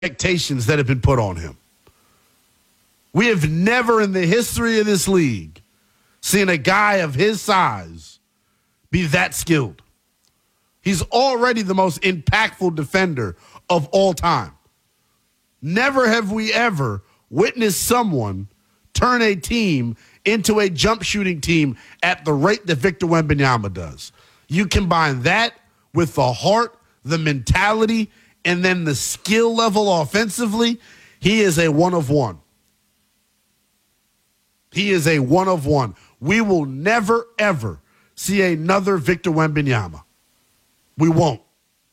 expectations that have been put on him. We have never in the history of this league seen a guy of his size be that skilled. He's already the most impactful defender of all time. Never have we ever witnessed someone turn a team into a jump shooting team at the rate that Victor Wembanyama does. You combine that with the heart, the mentality, and then the skill level offensively, he is a one of one. He is a one of one. We will never, ever see another Victor Wembanyama. We won't.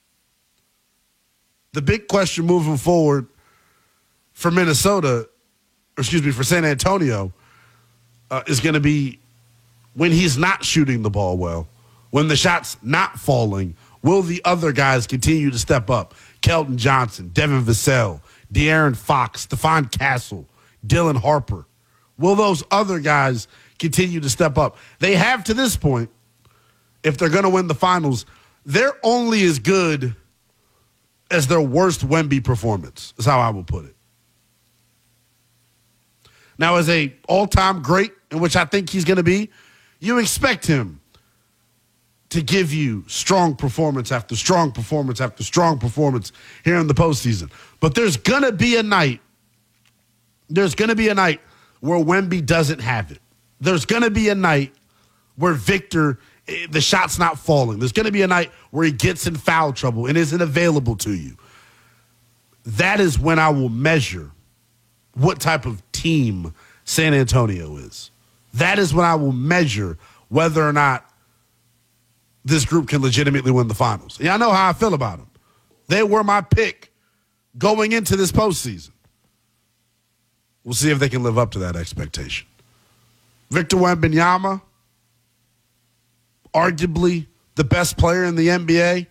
The big question moving forward for for San Antonio, is going to be when he's not shooting the ball well, when the shot's not falling, will the other guys continue to step up? Keldon Johnson, Devin Vassell, De'Aaron Fox, Stephon Castle, Dylan Harper. Will those other guys continue to step up? They have to this point, if they're going to win the finals, they're only as good as their worst Wemby performance, is how I will put it. Now, as a all-time great, in which I think he's going to be, you expect him to give you strong performance after strong performance after strong performance here in the postseason. But there's going to be a night where Wemby doesn't have it. There's going to be a night where Victor, the shot's not falling. There's going to be a night where he gets in foul trouble and isn't available to you. That is when I will measure what type of team San Antonio is. That is when I will measure whether or not this group can legitimately win the finals. Yeah, I know how I feel about them. They were my pick going into this postseason. We'll see if they can live up to that expectation. Victor Wembanyama, arguably the best player in the NBA,